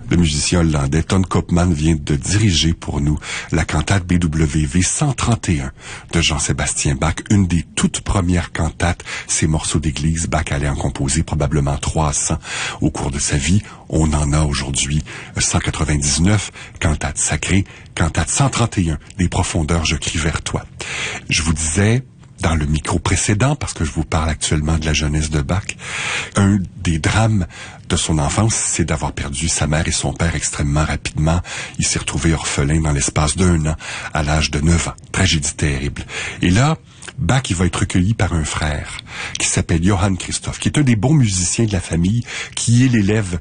Le musicien hollandais Ton Koopman vient de diriger pour nous la cantate BWV 131 de Jean-Sébastien Bach, une des toutes premières cantates. Ces morceaux d'église, Bach allait en composer probablement 300 au cours de sa vie. On en a aujourd'hui 199, cantate sacrée, cantate 131, des profondeurs je crie vers toi. Je vous disais, dans le micro précédent, parce que je vous parle actuellement de la jeunesse de Bach, un des drames de son enfance, c'est d'avoir perdu sa mère et son père extrêmement rapidement. Il s'est retrouvé orphelin dans l'espace d'1 an, à l'âge de 9 ans. Tragédie terrible. Et là, Bach, il va être recueilli par un frère qui s'appelle Johann Christoph, qui est un des bons musiciens de la famille, qui est l'élève